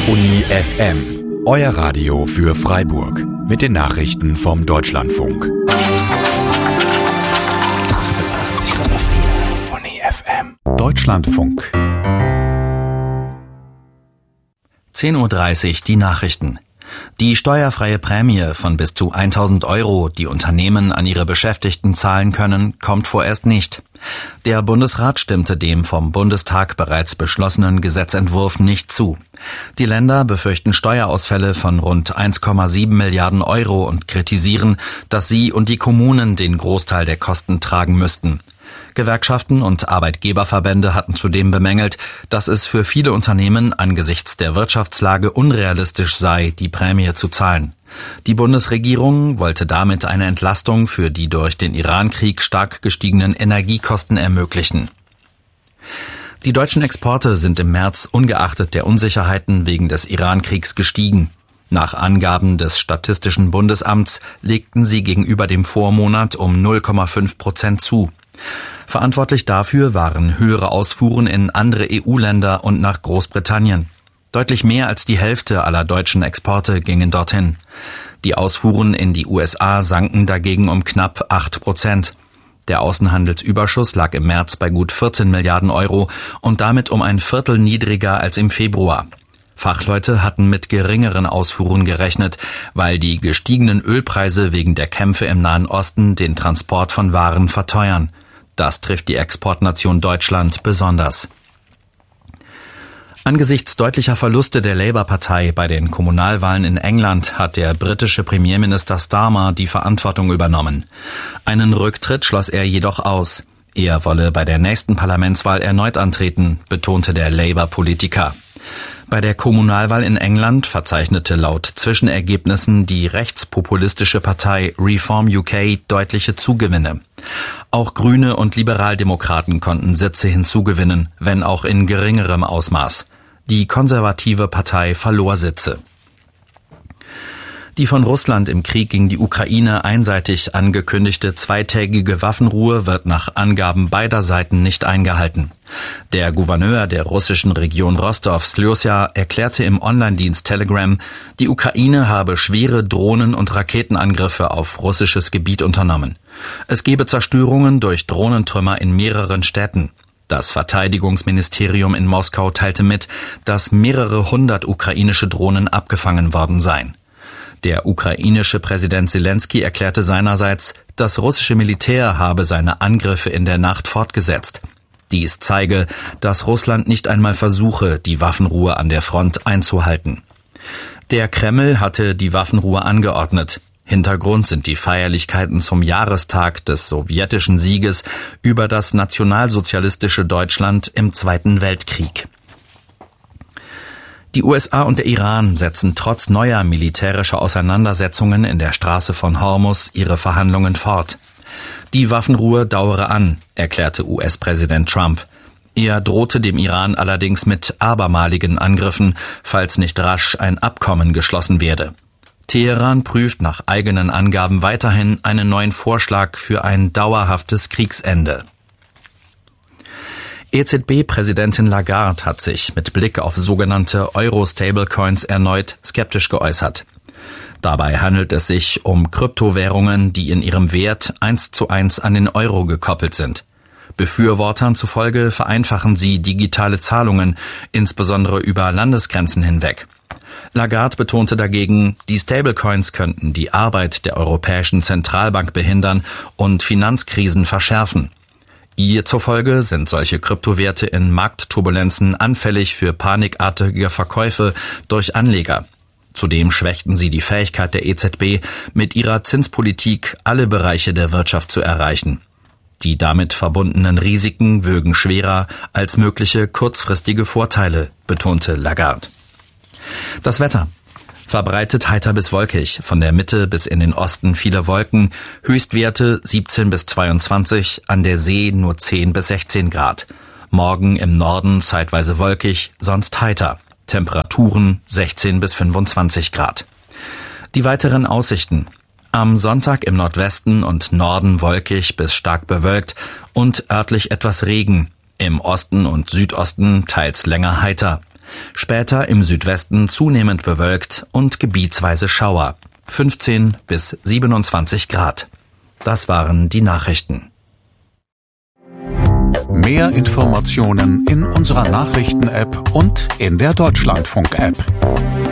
Uni FM, euer Radio für Freiburg mit den Nachrichten vom Deutschlandfunk. 88,4 Uni FM. Deutschlandfunk. 10:30 Uhr die Nachrichten. Die steuerfreie Prämie von bis zu 1.000 €, die Unternehmen an ihre Beschäftigten zahlen können, kommt vorerst nicht. Der Bundesrat stimmte dem vom Bundestag bereits beschlossenen Gesetzentwurf nicht zu. Die Länder befürchten Steuerausfälle von rund 1,7 Milliarden € und kritisieren, dass sie und die Kommunen den Großteil der Kosten tragen müssten. Gewerkschaften und Arbeitgeberverbände hatten zudem bemängelt, dass es für viele Unternehmen angesichts der Wirtschaftslage unrealistisch sei, die Prämie zu zahlen. Die Bundesregierung wollte damit eine Entlastung für die durch den Irankrieg stark gestiegenen Energiekosten ermöglichen. Die deutschen Exporte sind im März ungeachtet der Unsicherheiten wegen des Irankriegs gestiegen. Nach Angaben des Statistischen Bundesamts legten sie gegenüber dem Vormonat um 0,5% zu. Verantwortlich dafür waren höhere Ausfuhren in andere EU-Länder und nach Großbritannien. Deutlich mehr als die Hälfte aller deutschen Exporte gingen dorthin. Die Ausfuhren in die USA sanken dagegen um knapp 8%. Der Außenhandelsüberschuss lag im März bei gut 14 Milliarden € und damit um ein Viertel niedriger als im Februar. Fachleute hatten mit geringeren Ausfuhren gerechnet, weil die gestiegenen Ölpreise wegen der Kämpfe im Nahen Osten den Transport von Waren verteuern. Das trifft die Exportnation Deutschland besonders. Angesichts deutlicher Verluste der Labour-Partei bei den Kommunalwahlen in England hat der britische Premierminister Starmer die Verantwortung übernommen. Einen Rücktritt schloss er jedoch aus. Er wolle bei der nächsten Parlamentswahl erneut antreten, betonte der Labour-Politiker. Bei der Kommunalwahl in England verzeichnete laut Zwischenergebnissen die rechtspopulistische Partei Reform UK deutliche Zugewinne. Auch Grüne und Liberaldemokraten konnten Sitze hinzugewinnen, wenn auch in geringerem Ausmaß. Die konservative Partei verlor Sitze. Die von Russland im Krieg gegen die Ukraine einseitig angekündigte zweitägige Waffenruhe wird nach Angaben beider Seiten nicht eingehalten. Der Gouverneur der russischen Region Rostov, Slysja, erklärte im Online-Dienst Telegram, die Ukraine habe schwere Drohnen- und Raketenangriffe auf russisches Gebiet unternommen. Es gebe Zerstörungen durch Drohnentrümmer in mehreren Städten. Das Verteidigungsministerium in Moskau teilte mit, dass mehrere hundert ukrainische Drohnen abgefangen worden seien. Der ukrainische Präsident Selenskyj erklärte seinerseits, das russische Militär habe seine Angriffe in der Nacht fortgesetzt. Dies zeige, dass Russland nicht einmal versuche, die Waffenruhe an der Front einzuhalten. Der Kreml hatte die Waffenruhe angeordnet. Hintergrund sind die Feierlichkeiten zum Jahrestag des sowjetischen Sieges über das nationalsozialistische Deutschland im Zweiten Weltkrieg. Die USA und der Iran setzen trotz neuer militärischer Auseinandersetzungen in der Straße von Hormuz ihre Verhandlungen fort. Die Waffenruhe dauere an, erklärte US-Präsident Trump. Er drohte dem Iran allerdings mit abermaligen Angriffen, falls nicht rasch ein Abkommen geschlossen werde. Teheran prüft nach eigenen Angaben weiterhin einen neuen Vorschlag für ein dauerhaftes Kriegsende. EZB-Präsidentin Lagarde hat sich mit Blick auf sogenannte Euro-Stablecoins erneut skeptisch geäußert. Dabei handelt es sich um Kryptowährungen, die in ihrem Wert 1:1 an den Euro gekoppelt sind. Befürwortern zufolge vereinfachen sie digitale Zahlungen, insbesondere über Landesgrenzen hinweg. Lagarde betonte dagegen, die Stablecoins könnten die Arbeit der Europäischen Zentralbank behindern und Finanzkrisen verschärfen. Ihr zufolge sind solche Kryptowerte in Marktturbulenzen anfällig für panikartige Verkäufe durch Anleger. Zudem schwächten sie die Fähigkeit der EZB, mit ihrer Zinspolitik alle Bereiche der Wirtschaft zu erreichen. Die damit verbundenen Risiken würgen schwerer als mögliche kurzfristige Vorteile, betonte Lagarde. Das Wetter. Verbreitet heiter bis wolkig, von der Mitte bis in den Osten viele Wolken, Höchstwerte 17 bis 22, an der See nur 10 bis 16 Grad. Morgen im Norden zeitweise wolkig, sonst heiter. Temperaturen 16 bis 25 Grad. Die weiteren Aussichten. Am Sonntag im Nordwesten und Norden wolkig bis stark bewölkt und örtlich etwas Regen. Im Osten und Südosten teils länger heiter. Später im Südwesten zunehmend bewölkt und gebietsweise Schauer. 15 bis 27 Grad. Das waren die Nachrichten. Mehr Informationen in unserer Nachrichten-App und in der Deutschlandfunk-App.